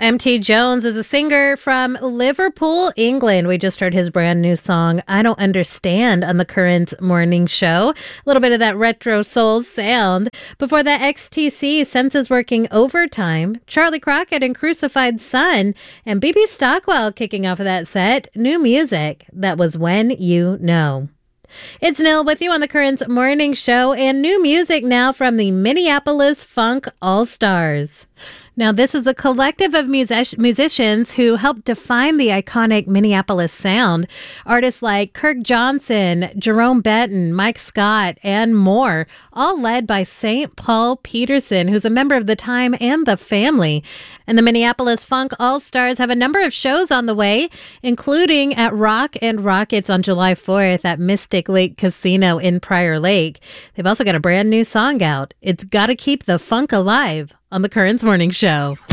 MT Jones is a singer from Liverpool, England. We just heard his brand new song, I Don't Understand, on the Current Morning Show. A little bit of that retro soul sound. Before that, XTC, Senses Working Overtime, Charlie Crockett and Crucified Son, and BB Stockwell kicking off of that set, new music. That was When You Know. It's Nil with you on the Current Morning Show, and new music now from the Minneapolis Funk All-Stars. Now, this is a collective of musicians who helped define the iconic Minneapolis sound. Artists like Kirk Johnson, Jerome Benton, Mike Scott, and more, all led by St. Paul Peterson, who's a member of The Time and The Family. And the Minneapolis Funk All-Stars have a number of shows on the way, including at Rock and Rockets on July 4th at Mystic Lake Casino in Prior Lake. They've also got a brand new song out. It's Gotta Keep the Funk Alive on the Current Morning Show.